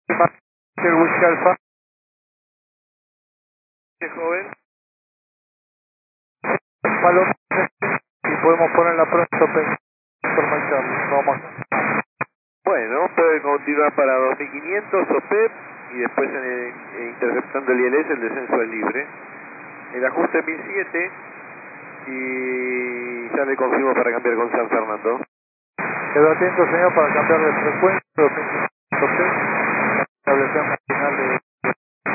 El Whisky Alfa. Joven. Paloma. Y podemos ponerla pronto Normal Charlie. Vamos. Bueno, puede continuar para 2500 OPEP y después interceptando el ILS el descenso es libre. El ajuste 1007 y ya le confirmo para cambiar con San Fernando. Quedo atento, señor, para cambiar de frecuencia. Establecemos al final de